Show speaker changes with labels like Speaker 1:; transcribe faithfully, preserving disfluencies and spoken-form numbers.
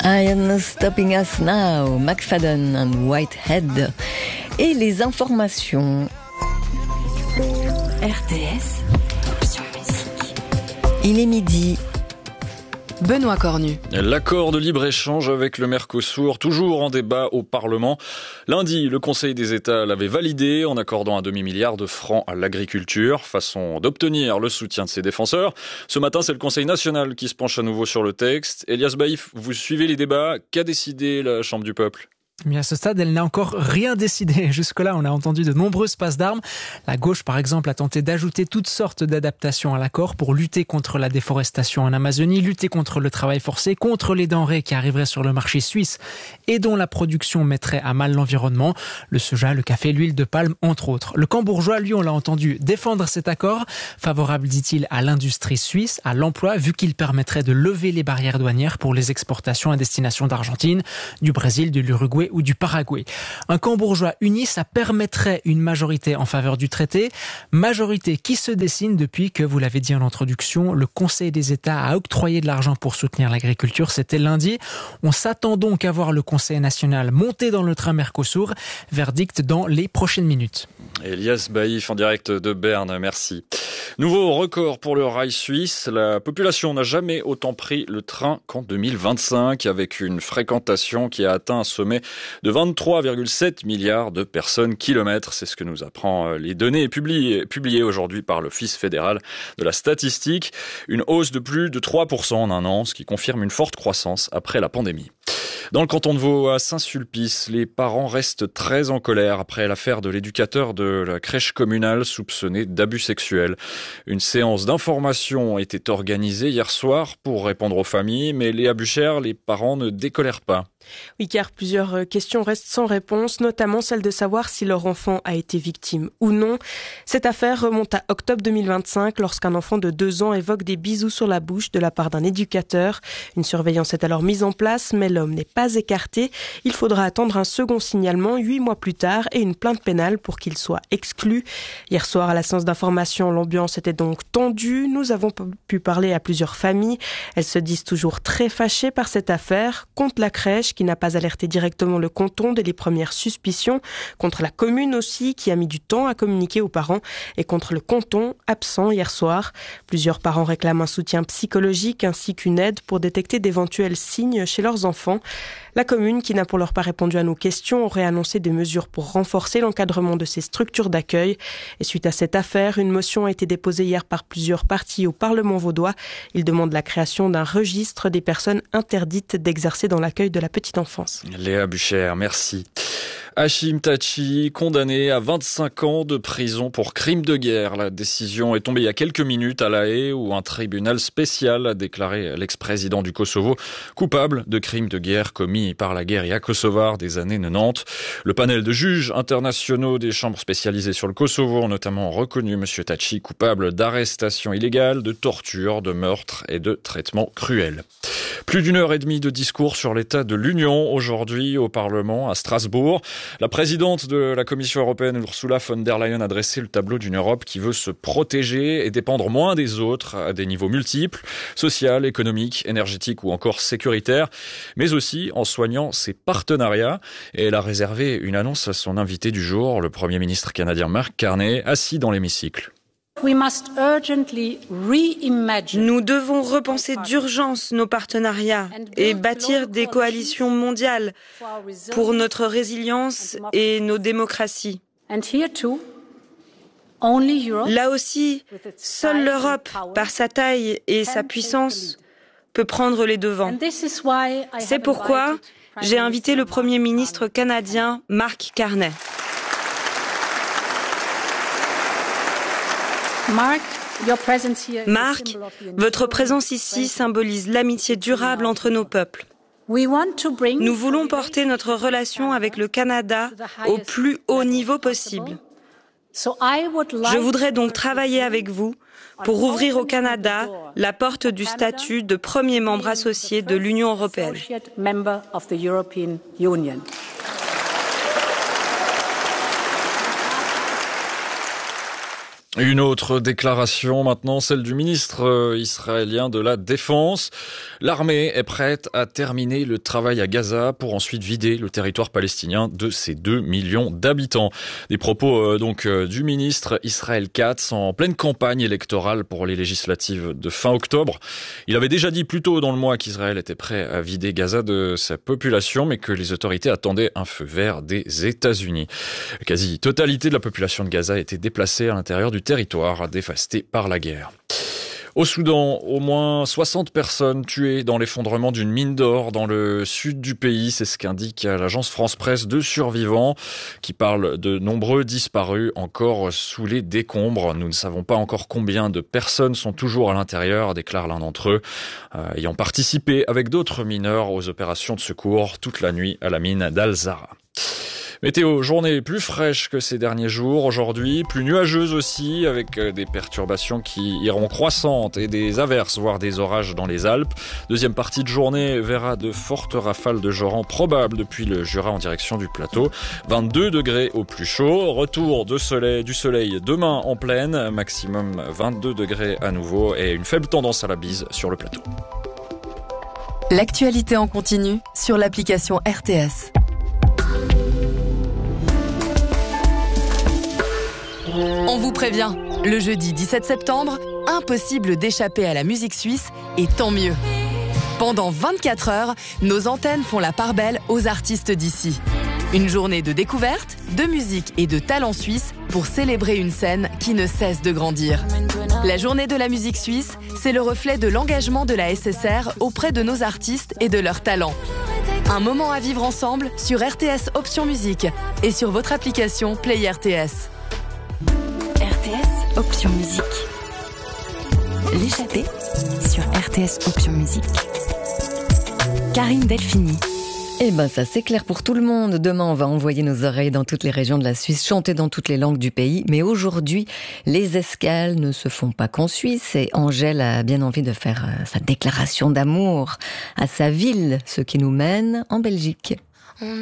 Speaker 1: I am stopping us now, McFadden and Whitehead. Et les informations.
Speaker 2: R T S, option musique.
Speaker 1: Il est midi.
Speaker 3: Benoît Cornu.
Speaker 4: L'accord de libre-échange avec le Mercosur, toujours en débat au Parlement. Lundi, le Conseil des États l'avait validé en accordant un demi-milliard de francs à l'agriculture, façon d'obtenir le soutien de ses défenseurs. Ce matin, c'est le Conseil national qui se penche à nouveau sur le texte. Elias Baïf, vous suivez les débats. Qu'a décidé la Chambre du peuple ?
Speaker 5: Mais à ce stade, elle n'a encore rien décidé. Jusque-là, on a entendu de nombreuses passes d'armes. La gauche, par exemple, a tenté d'ajouter toutes sortes d'adaptations à l'accord pour lutter contre la déforestation en Amazonie, lutter contre le travail forcé, contre les denrées qui arriveraient sur le marché suisse et dont la production mettrait à mal l'environnement, le soja, le café, l'huile de palme, entre autres. Le camp bourgeois, lui, on l'a entendu défendre cet accord, favorable, dit-il, à l'industrie suisse, à l'emploi, vu qu'il permettrait de lever les barrières douanières pour les exportations à destination d'Argentine, du Brésil, de l'Uruguay ou du Paraguay. Un camp bourgeois uni, ça permettrait une majorité en faveur du traité, majorité qui se dessine depuis que, vous l'avez dit en introduction, le Conseil des États a octroyé de l'argent pour soutenir l'agriculture. C'était lundi. On s'attend donc à voir le Conseil national monter dans le train Mercosur. Verdict dans les prochaines minutes.
Speaker 4: Elias Baïf en direct de Berne, merci. Nouveau record pour le rail suisse. La population n'a jamais autant pris le train qu'en deux mille vingt-cinq, avec une fréquentation qui a atteint un sommet de vingt-trois virgule sept milliards de personnes kilomètres. C'est ce que nous apprend les données publiées, publiées aujourd'hui par l'Office fédéral de la statistique. Une hausse de plus de trois pour cent en un an, ce qui confirme une forte croissance après la pandémie. Dans le canton de Vaud, à Saint-Sulpice, les parents restent très en colère après l'affaire de l'éducateur de la crèche communale soupçonné d'abus sexuels. Une séance d'information était organisée hier soir pour répondre aux familles, mais Léa Buchère, les parents ne décolèrent pas.
Speaker 6: Oui, car plusieurs questions restent sans réponse, notamment celle de savoir si leur enfant a été victime ou non. Cette affaire remonte à octobre deux mille vingt-cinq, lorsqu'un enfant de deux ans évoque des bisous sur la bouche de la part d'un éducateur. Une surveillance est alors mise en place, mais l'homme n'est pas écarté. Il faudra attendre un second signalement huit mois plus tard et une plainte pénale pour qu'il soit exclu. Hier soir, à la séance d'information, l'ambiance était donc tendue. Nous avons pu parler à plusieurs familles. Elles se disent toujours très fâchées par cette affaire, contre la crèche qui n'a pas alerté directement le canton dès les premières suspicions, contre la commune aussi qui a mis du temps à communiquer aux parents et contre le canton absent hier soir. Plusieurs parents réclament un soutien psychologique ainsi qu'une aide pour détecter d'éventuels signes chez leurs enfants. La commune, qui n'a pour leur pas répondu à nos questions, aurait annoncé des mesures pour renforcer l'encadrement de ces structures d'accueil. Et suite à cette affaire, une motion a été déposée hier par plusieurs partis au Parlement vaudois. Ils demandent la création d'un registre des personnes interdites d'exercer dans l'accueil de la petite enfance.
Speaker 4: Léa Buchère, merci. Hachim Tachi, condamné à vingt-cinq ans de prison pour crime de guerre. La décision est tombée il y a quelques minutes à La Haye, où un tribunal spécial a déclaré l'ex-président du Kosovo coupable de crimes de guerre commis par la guérilla kosovare des années quatre-vingt-dix. Le panel de juges internationaux des chambres spécialisées sur le Kosovo ont notamment reconnu M. Tachi coupable d'arrestation illégale, de torture, de meurtre et de traitement cruel. Plus d'une heure et demie de discours sur l'état de l'Union aujourd'hui au Parlement à Strasbourg. La présidente de la Commission européenne, Ursula von der Leyen, a dressé le tableau d'une Europe qui veut se protéger et dépendre moins des autres à des niveaux multiples, social, économique, énergétique ou encore sécuritaire, mais aussi en soignant ses partenariats. Et elle a réservé une annonce à son invité du jour, le Premier ministre canadien Mark Carney, assis dans l'hémicycle.
Speaker 7: Nous devons repenser d'urgence nos partenariats et bâtir des coalitions mondiales pour notre résilience et nos démocraties. Là aussi, seule l'Europe, par sa taille et sa puissance, peut prendre les devants. C'est pourquoi j'ai invité le Premier ministre canadien Mark Carney. Mark, votre présence ici symbolise l'amitié durable entre nos peuples. Nous voulons porter notre relation avec le Canada au plus haut niveau possible. Je voudrais donc travailler avec vous pour ouvrir au Canada la porte du statut de premier membre associé de l'Union européenne.
Speaker 4: Une autre déclaration maintenant, celle du ministre israélien de la Défense. L'armée est prête à terminer le travail à Gaza pour ensuite vider le territoire palestinien de ses deux millions d'habitants. Des propos euh, donc euh, du ministre Israël Katz en pleine campagne électorale pour les législatives de fin octobre. Il avait déjà dit plus tôt dans le mois qu'Israël était prêt à vider Gaza de sa population, mais que les autorités attendaient un feu vert des États-Unis. La quasi-totalité de la population de Gaza a été déplacée à l'intérieur du territoire dévasté par la guerre. Au Soudan, au moins soixante personnes tuées dans l'effondrement d'une mine d'or dans le sud du pays. C'est ce qu'indique l'agence France Presse. Deux survivants qui parlent de nombreux disparus encore sous les décombres. Nous ne savons pas encore combien de personnes sont toujours à l'intérieur, déclare l'un d'entre eux, euh, ayant participé avec d'autres mineurs aux opérations de secours toute la nuit à la mine d'Al-Zahra. Météo, journée plus fraîche que ces derniers jours aujourd'hui, plus nuageuse aussi, avec des perturbations qui iront croissantes et des averses, voire des orages dans les Alpes. Deuxième partie de journée verra de fortes rafales de Joran probables depuis le Jura en direction du plateau. vingt-deux degrés au plus chaud, retour de soleil, du soleil demain en pleine, maximum vingt-deux degrés à nouveau et une faible tendance à la bise sur le plateau.
Speaker 3: L'actualité en continu sur l'application R T S. On vous prévient, le jeudi dix-sept septembre, impossible d'échapper à la musique suisse et tant mieux. Pendant vingt-quatre heures, nos antennes font la part belle aux artistes d'ici. Une journée de découverte, de musique et de talent suisse pour célébrer une scène qui ne cesse de grandir. La journée de la musique suisse, c'est le reflet de l'engagement de la S S R auprès de nos artistes et de leurs talents. Un moment à vivre ensemble sur R T S Option Musique et sur votre application Play R T S.
Speaker 2: R T S Option Musique. L'échappée sur R T S Option Musique. Karine Delphini.
Speaker 1: Eh ben ça c'est clair pour tout le monde. Demain on va envoyer nos oreilles dans toutes les régions de la Suisse, chanter dans toutes les langues du pays. Mais aujourd'hui, les escales ne se font pas qu'en Suisse. Et Angèle a bien envie de faire sa déclaration d'amour à sa ville, ce qui nous mène en Belgique.